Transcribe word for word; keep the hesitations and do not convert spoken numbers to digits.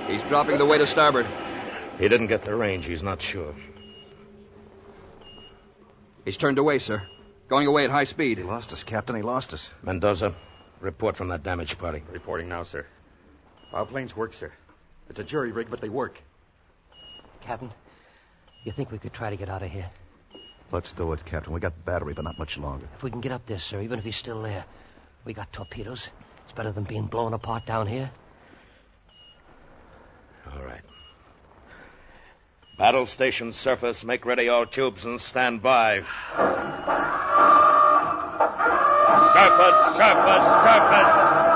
He's dropping the way to starboard. He didn't get the range. He's not sure. He's turned away, sir. Going away at high speed. He lost us, Captain. He lost us. Mendoza, report from that damaged party. Reporting now, sir. Our planes work, sir. It's a jury rig, but they work. Captain, you think we could try to get out of here? Let's do it, Captain. We got battery, but not much longer. If we can get up there, sir, even if he's still there. We got torpedoes. It's better than being blown apart down here. All right. Battle station surface, make ready all tubes and stand by. Surface, surface, surface.